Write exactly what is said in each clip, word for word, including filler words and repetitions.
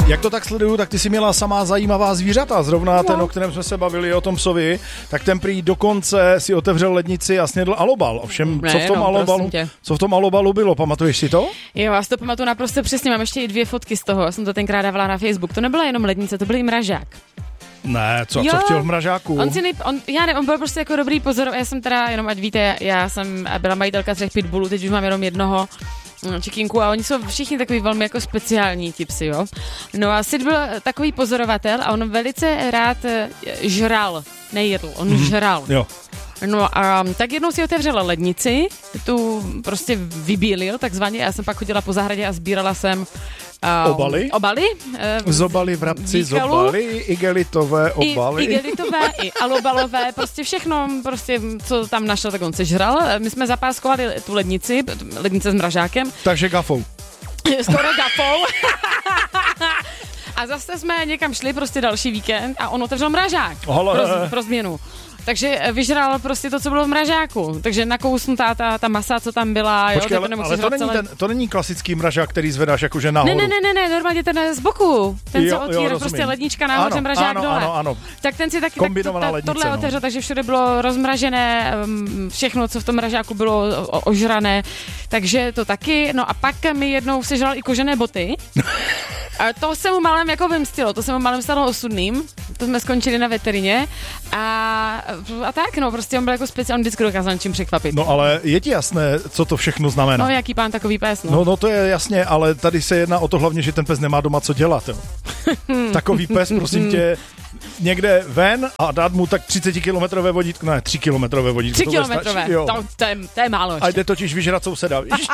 Jak to tak sleduju, tak ty jsi měla samá zajímavá zvířata. Zrovna no. ten, o kterém jsme se bavili, o tom psovi, tak ten prý dokonce si otevřel lednici a snědl alobal. Ovšem, ne, co, v tom no, alobalu, co v tom alobalu bylo? Pamatuješ si to? Jo, já si to pamatuju naprosto přesně. Mám ještě i dvě fotky z toho. Já jsem to tenkrát dávala na Facebook. To nebyla jenom lednice, to byl i mražák. Ne, co, co chtěl v mražáku? On si nej, on, já ne, on byl prostě jako dobrý pozor. Já jsem teda, jenom ať víte, já jsem byla majitelka třech pitbullů, teď už mám jenom jednoho čikinku a oni jsou všichni takový velmi jako speciální ti psi, jo. No a Sid byl takový pozorovatel a on velice rád žral, nejedl, on mm-hmm. žral. Jo. No a tak jednou si otevřela lednici, tu prostě vybílil takzvaně, já jsem pak chodila po zahradě a sbírala jsem Uh, obaly? Obaly. Uh, zobaly, vrabci, zobaly, igelitové obaly. I igelitové, i alobalové, prostě všechno, prostě, co tam našel, tak on sežral. My jsme zapáskovali tu lednici, lednice s mražákem. Takže gafou. Skoro gafou. A zase jsme někam šli, prostě další víkend a on otevřel mražák pro, pro změnu. Takže vyžral prostě to, co bylo v mražáku. Takže nakousnutá ta, ta masa, co tam byla. Počkej, jo, ale, ale to, není ten, to není klasický mražák, který zvedáš jakože nahoru. Ne, ne, ne, ne, normálně ten z boku. Ten, jo, co otvíráš, prostě lednička nahoře, mražák ano, dole. Ano, ano. Tak ten si taky tak to, lednice, tohle no. otevřel, takže všude bylo rozmražené, všechno, co v tom mražáku bylo o, ožrané. Takže to taky. No a pak mi jednou sežral i kožené boty. A to se mu malem jako vymstilo, to se mu malem stalo osudným, to jsme skončili na veterině a, a tak, no, prostě on byl jako speciální, vždycky dokázal čím překvapit. No ale je ti jasné, co to všechno znamená? No jaký pán takový pes, no. No, no to je jasně, ale tady se jedná o to hlavně, že ten pes nemá doma co dělat, jo. Takový pes, prosím tě, někde ven a dát mu tak třicetikilometrové vodítko, ne, tři kilometrové vodítko. tři kilometrové, to, to, je, to je málo ještě. A jde totiž vyžrat souseda, víš?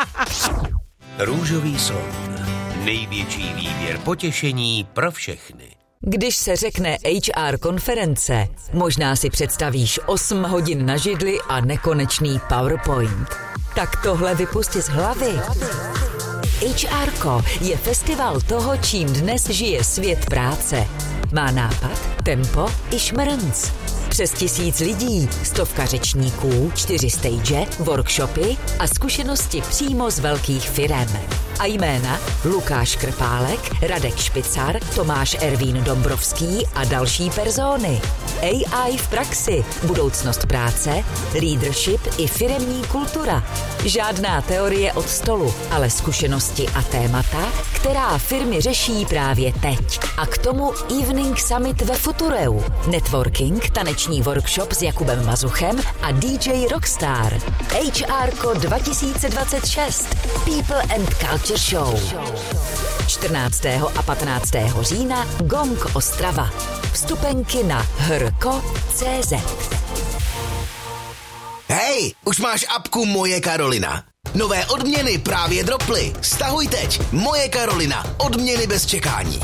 Růžový slon. Největší výběr potěšení pro všechny. Když se řekne há er konference, možná si představíš osm hodin na židli a nekonečný PowerPoint. Tak tohle vypusti z hlavy. há er je festival toho, čím dnes žije svět práce. Má nápad, tempo i šmrnc. Přes tisíc lidí, stovka řečníků, čtyři stage, workshopy a zkušenosti přímo z velkých firem. A jména Lukáš Krpálek, Radek Špicar, Tomáš Ervín Dombrovský a další persony. á í v praxi, budoucnost práce, leadership i firemní kultura. Žádná teorie od stolu, ale zkušenosti a témata, která firmy řeší právě teď. A k tomu Evening Summit ve Futureu, networking, taneční workshop s Jakubem Mazuchem a dý džej Rockstar. há er dva tisíce dvacet šest. People and Culture Show. čtrnáctého a patnáctého října Gong Ostrava. Vstupenky na hrko tečka cé zet. Hej, už máš apku Moje Karolina. Nové odměny právě droply. Stahuj teď. Moje Karolina. Odměny bez čekání.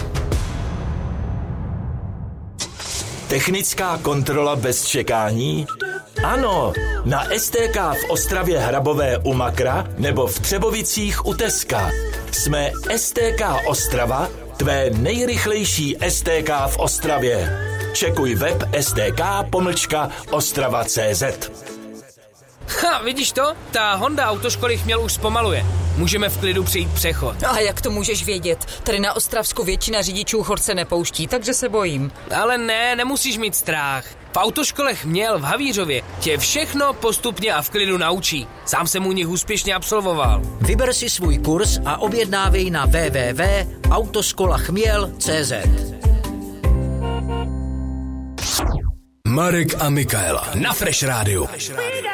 Technická kontrola bez čekání? Ano, na es té ká v Ostravě Hrabové u Makra nebo v Třebovicích u Teska. Jsme es té ká Ostrava, tvé nejrychlejší es té ká v Ostravě. Čekuj web stk pomlčka ostrava tečka cé zet. Ha, vidíš to? Ta Honda autoškoly chměl už zpomaluje. Můžeme v klidu přijít přechod. A jak to můžeš vědět? Tady na Ostravsku většina řidičů chod se nepouští, takže se bojím. Ale ne, nemusíš mít strach. V autoškole Chměl v Havířově tě všechno postupně a v klidu naučí. Sám jsem u nich úspěšně absolvoval. Vyber si svůj kurz a objednávej na w w w tečka autoškola chměl tečka cé zet. Marek a Michaela na Fresh Rádiu.